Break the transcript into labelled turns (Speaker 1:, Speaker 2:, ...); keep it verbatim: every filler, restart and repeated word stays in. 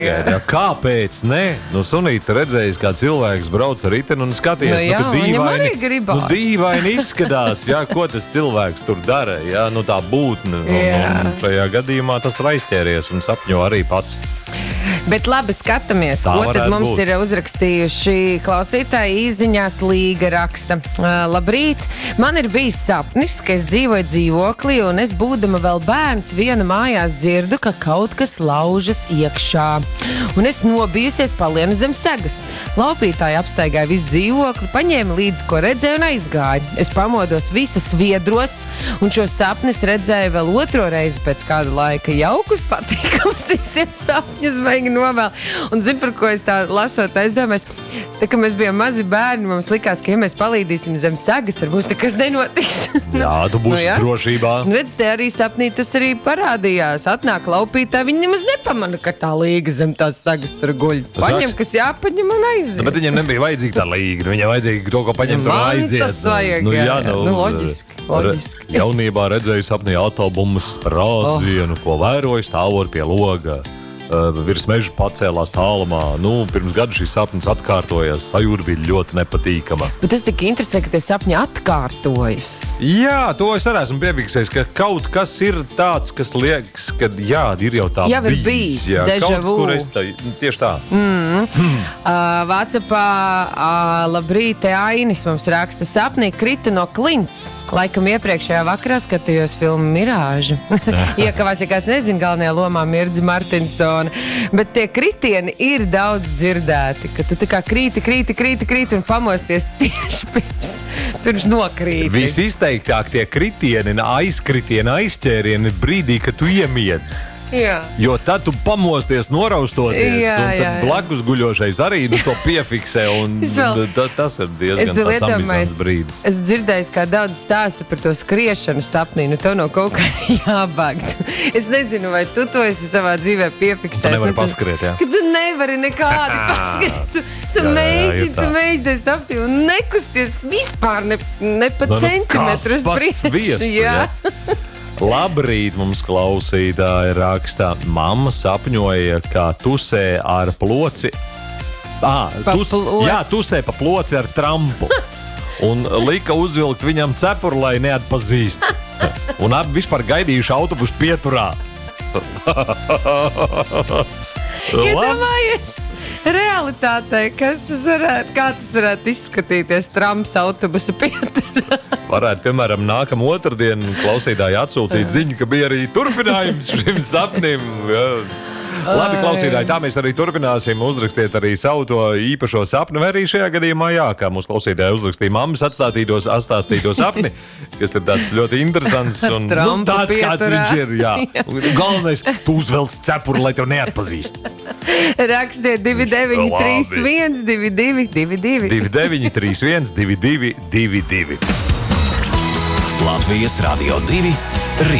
Speaker 1: Jā, kāpēc? Nē, nu sunīts redzējis, kā cilvēks brauc ar riteni un skaties,
Speaker 2: nu, jā,
Speaker 1: nu, ka dīvaini, nu, dīvaini izskatās, jā, ko tas cilvēks tur dara, jā, nu tā būtne. Un, un šajā gadījumā tas ir aizķēries un sapņo arī pats.
Speaker 2: Bet labi, skatāmies,
Speaker 1: Tā
Speaker 2: ko tad mums
Speaker 1: būt.
Speaker 2: ir uzrakstījuši klausītāji īziņās. Līga raksta. Uh, labrīt, man ir bijis sapnis, ka es dzīvoju dzīvoklī un es būdama vēl bērns viena mājās dzirdu, ka kaut kas laužas iekšā. Un es nobijusies palienu zem segas. Laupītāji apstaigāja visu dzīvokli, paņēma līdzi, ko redzēju un aizgāja. Es pamodos visas viedros un šo sapnis redzēju vēl otro reizi pēc kāda laika. Jaukus, patīkams, visiem sapņus baigi novēl. Un zin, par ko es tā lasot, aizdomāju, tā, ka mēs bijām mazi bērni, mums likās, ka ja mēs palīdīsim zem sagas, ar mums nekas nenotiks.
Speaker 1: Jā, tu būsi
Speaker 2: nu, jā.
Speaker 1: drošībā.
Speaker 2: Un redz, te arī sapnī tas arī parādījās. Atnāk laupītā, viņi nemaz nepamana, ka tā līga zem tās sagas tur guļ. Paņem, kas jāpaņem un aiziet.
Speaker 1: Nu, bet viņam nebija vajadzīga tā līga, viņam vajadzīga to, ko paņemt un aiziet.
Speaker 2: Man tas vajag,
Speaker 1: nu,
Speaker 2: jā,
Speaker 1: jā,
Speaker 2: jā.
Speaker 1: nu,
Speaker 2: Nu, loģiski, loģiski.
Speaker 1: Jaunībā redzēju sapnī atobumus sprādzienu, oh. ko vēroju stāvot pie loga. Uh, virs meža pacēlās tālumā. Nu, pirms gada šīs sapnis atkārtojās. Sajūta bija ļoti nepatīkama.
Speaker 2: Bet tas tik interesē, ka tie sapņi atkārtojas.
Speaker 1: Jā, to es arī esmu piefiksējis, ka kaut kas ir tāds, kas liekas, ka jā, ir jau tā
Speaker 2: jau
Speaker 1: bijis.
Speaker 2: Ir bijis,
Speaker 1: jā,
Speaker 2: deja vu.
Speaker 1: Kaut kur es tā, tieši tā.
Speaker 2: Mm. Hmm. Uh, Vācijā, uh, labrīt, te Ainis mums raksta sapnī krita no klints. Laikam iepriekšējā vakarā skatījos filmu Mirāžu. Iekavās, ja kāds nezin, galvenajā lomā Mirdzi Martinsona. Bet tie kritieni ir daudz dzirdēti, ka tu tā kā krīti, krīti, krīti, krīti un pamosties tieši pirms, pirms nokrīti.
Speaker 1: Visizteiktāk tie kritieni, aizkritieni, aizķērieni brīdī, kad tu iemiedz.
Speaker 2: Jā.
Speaker 1: Jo tad tu pamosties noraustoties,
Speaker 2: jā,
Speaker 1: un tad
Speaker 2: jā, jā.
Speaker 1: blakus guļošais arī nu, to piefiksē, un
Speaker 2: vēl,
Speaker 1: t, tas ir diezgan tāds ambizants brīdis.
Speaker 2: Es dzirdēju, kā daudz stāsta par to skriešanu sapnī, nu tev no kaut kā jābāgt. Es nezinu, vai tu to esi savā dzīvē piefiksējis.
Speaker 1: Tu nevari paskriet, jā?
Speaker 2: Kad tu nevari nekādi paskriet, tu, tu mēģini, tu mēģini sapnī un nekusties vispār ne, ne pa
Speaker 1: no,
Speaker 2: centimetrus
Speaker 1: nu,
Speaker 2: priekšu. Jā.
Speaker 1: Labrīt, mums klausītāji rakstā. Mamma sapņoja, kā tusē ar ploci. À, tus, jā, tusē pa ploci ar trampu. Un lika uzvilkt viņam cepuru, lai neatpazīst. Un abi vispār gaidījuši autobusu pieturā.
Speaker 2: Iedomājies realitātei, kas tas varētu, kā tas varētu izskatīties tramps autobusa pieturā.
Speaker 1: Varētu, piemēram, nākamā otrdienu klausītāji atsūtīt ziņu, ka bija arī turpinājums šim sapnim. Jā. Labi, klausītāji, tā mēs arī turpināsim. Uzrakstiet arī savu to īpašo sapni, vai arī šajā gadījumā, jā, kā mūsu klausītāji uzrakstīja mammas atstātīto, atstāstīto sapni, kas ir tāds ļoti interesants un nu, tāds, kāds viņš ir. Jā. Galvenais, tu uzvelc cepuru, lai tev neatpazīst.
Speaker 2: Rakstiet divi deviņi trīs viens divi divi divi divi.
Speaker 1: divi deviņi trīs viens divi divi divi divi.
Speaker 3: Latvijas Radio divi